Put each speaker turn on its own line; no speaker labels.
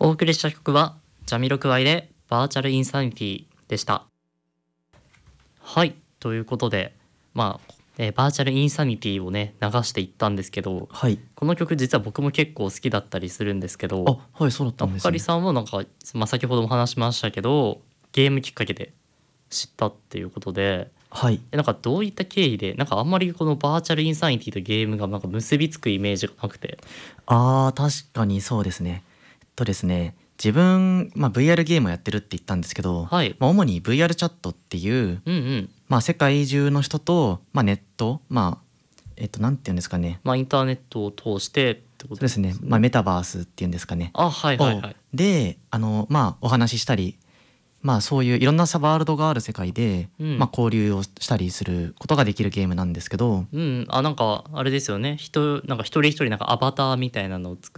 お送りした曲はジャミロクワイでバーチャルインサニティでした。はい、ということでバーチャルインサニティをね流していったんですけど、
はい。
この曲実は僕も結構好きだったりするんですけど、
はい、そうだったんですね。
ポカリさんもなんか、先ほども話しましたけどゲームきっかけで知ったっていうことで、
はい。
なんかどういった経緯で、なんかあんまりこのバーチャルインサニティとゲームがなんか結びつくイメージがなくて。
確かにそうですね。ですね、自分、VR ゲームをやってるって言ったんですけど、
はい。
主に VR チャットっていう、
うんうん。
世界中の人と、ネット、なんていうんですかね。
インターネットを通してってこと
そうですね。メタバースっていうんですかね。
はいはいはい。
で、お話ししたり、そういういろんなワールドがある世界で、交流をしたりすることができるゲームなんですけど、
なんかあれですよね。なんか一人一人なんかアバターみたいなのを作